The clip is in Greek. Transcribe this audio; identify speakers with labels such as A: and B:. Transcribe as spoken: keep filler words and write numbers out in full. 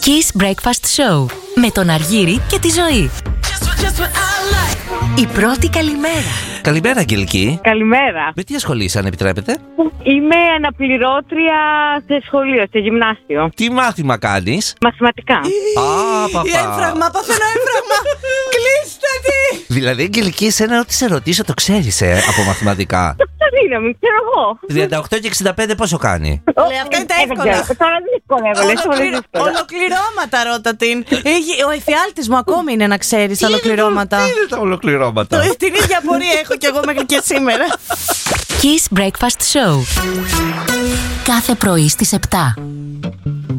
A: Kiss Breakfast Show με τον Αργύρη και τη Ζωή. Η πρώτη καλημέρα.
B: Καλημέρα, Αγγελική.
C: Καλημέρα.
B: Με τι ασχολείσαι, αν επιτρέπετε?
C: Είμαι αναπληρώτρια σε σχολείο, σε γυμνάσιο.
B: Τι μάθημα κάνεις?
C: Μαθηματικά.
B: Α, παπά.
D: Έμφραγμα, παθαίνω έμφραγμα. Κλείστε τη.
B: Δηλαδή, Αγγελική, εσένα ό,τι σε ρωτήσω το ξέρεις, ε, από μαθηματικά.
C: Το δύναμη, ξέρω εγώ.
B: τριάντα οκτώ και εξήντα πέντε πόσο κάνει?
D: Λέει, αυτά είναι τα εύκολα.
C: Τώρα δύσκολα,
D: Ολοκληρω... Ολοκληρώματα, ρώτα την. Ο εφιάλτης μου ακόμη είναι να ξέρεις ολοκληρώματα.
B: Τι είναι τα ολοκληρώματα?
D: Την ίδια πορεία έχω κι εγώ μέχρι και σήμερα.
A: Kiss Breakfast Show. Κάθε πρωί στις επτά.